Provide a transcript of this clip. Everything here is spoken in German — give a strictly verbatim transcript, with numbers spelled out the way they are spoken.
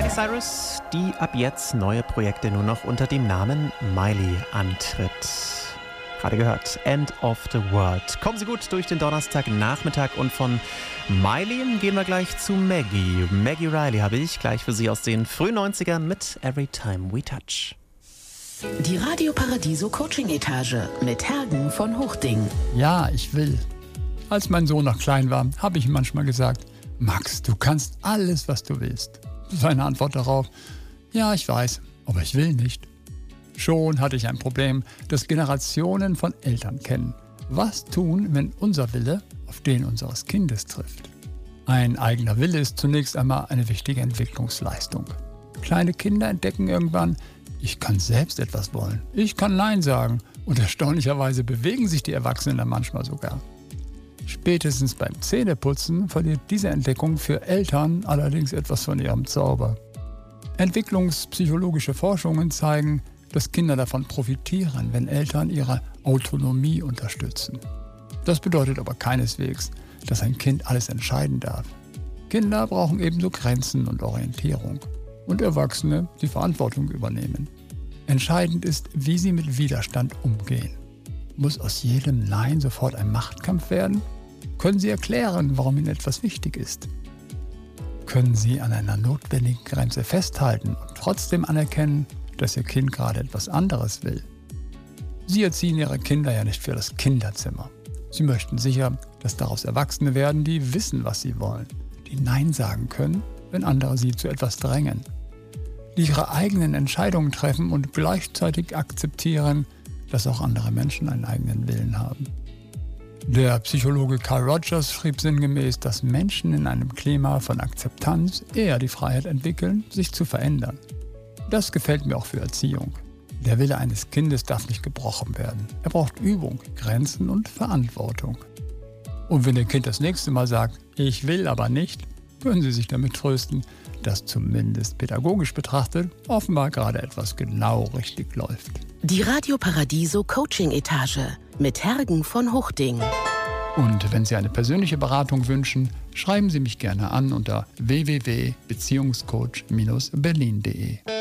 Miley Cyrus, die ab jetzt neue Projekte nur noch unter dem Namen Miley antritt. Gerade gehört, End of the World. Kommen Sie gut durch den Donnerstagnachmittag und von Miley gehen wir gleich zu Maggie. Maggie Riley habe ich gleich für Sie aus den frühen neunzigern mit Every Time We Touch. Die Radio Paradiso Coaching Etage mit Hergen von Hochding. Ja, ich will. Als mein Sohn noch klein war, habe ich ihm manchmal gesagt, Max, du kannst alles, was du willst. Seine Antwort darauf, ja, ich weiß, aber ich will nicht. Schon hatte ich ein Problem, das Generationen von Eltern kennen. Was tun, wenn unser Wille auf den unseres Kindes trifft? Ein eigener Wille ist zunächst einmal eine wichtige Entwicklungsleistung. Kleine Kinder entdecken irgendwann, ich kann selbst etwas wollen. Ich kann Nein sagen. Und erstaunlicherweise bewegen sich die Erwachsenen dann manchmal sogar. Spätestens beim Zähneputzen verliert diese Entdeckung für Eltern allerdings etwas von ihrem Zauber. Entwicklungspsychologische Forschungen zeigen, dass Kinder davon profitieren, wenn Eltern ihre Autonomie unterstützen. Das bedeutet aber keineswegs, dass ein Kind alles entscheiden darf. Kinder brauchen ebenso Grenzen und Orientierung. Und Erwachsene die Verantwortung übernehmen. Entscheidend ist, wie sie mit Widerstand umgehen. Muss aus jedem Nein sofort ein Machtkampf werden? Können Sie erklären, warum Ihnen etwas wichtig ist? Können Sie an einer notwendigen Grenze festhalten und trotzdem anerkennen, dass Ihr Kind gerade etwas anderes will? Sie erziehen Ihre Kinder ja nicht für das Kinderzimmer. Sie möchten sicher, dass daraus Erwachsene werden, die wissen, was sie wollen, die Nein sagen können, wenn andere sie zu etwas drängen, die ihre eigenen Entscheidungen treffen und gleichzeitig akzeptieren, dass auch andere Menschen einen eigenen Willen haben. Der Psychologe Carl Rogers schrieb sinngemäß, dass Menschen in einem Klima von Akzeptanz eher die Freiheit entwickeln, sich zu verändern. Das gefällt mir auch für Erziehung. Der Wille eines Kindes darf nicht gebrochen werden. Er braucht Übung, Grenzen und Verantwortung. Und wenn Ihr Kind das nächste Mal sagt, ich will aber nicht, können Sie sich damit trösten, dass zumindest pädagogisch betrachtet offenbar gerade etwas genau richtig läuft. Die Radio Paradiso Coaching Etage mit Hergen von Hochding. Und wenn Sie eine persönliche Beratung wünschen, schreiben Sie mich gerne an unter w w w punkt beziehungscoach Bindestrich berlin punkt de.